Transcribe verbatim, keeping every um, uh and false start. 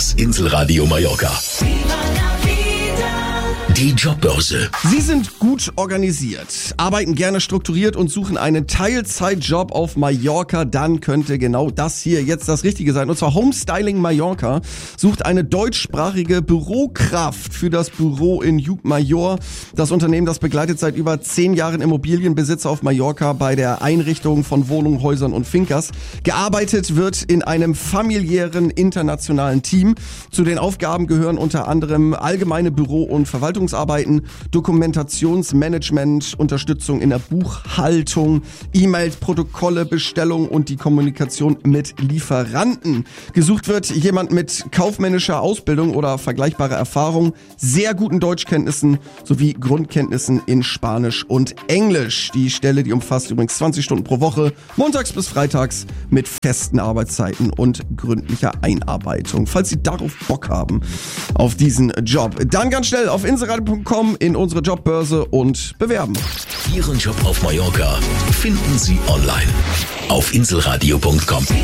Das Inselradio Mallorca. Die Jobbörse. Sie sind gut organisiert, arbeiten gerne strukturiert und suchen einen Teilzeitjob auf Mallorca. Dann könnte genau das hier jetzt das Richtige sein. Und zwar Homestyling Mallorca sucht eine deutschsprachige Bürokraft für das Büro in Llucmajor. Das Unternehmen, das begleitet seit über zehn Jahren Immobilienbesitzer auf Mallorca bei der Einrichtung von Wohnungen, Häusern und Fincas. Gearbeitet wird in einem familiären internationalen Team. Zu den Aufgaben gehören unter anderem allgemeine Büro- und Verwaltungsarbeiten, Dokumentationsmanagement, Unterstützung in der Buchhaltung, E-Mails, Protokolle, Bestellung und die Kommunikation mit Lieferanten. Gesucht wird jemand mit kaufmännischer Ausbildung oder vergleichbarer Erfahrung, sehr guten Deutschkenntnissen sowie Grundkenntnissen in Spanisch und Englisch. Die Stelle, die umfasst übrigens zwanzig Stunden pro Woche, montags bis freitags mit festen Arbeitszeiten und gründlicher Einarbeitung. Falls Sie darauf Bock haben, auf diesen Job, dann ganz schnell auf inselradio punkt com in unsere Jobbörse und bewerben. Ihren Job auf Mallorca finden Sie online auf inselradio punkt com.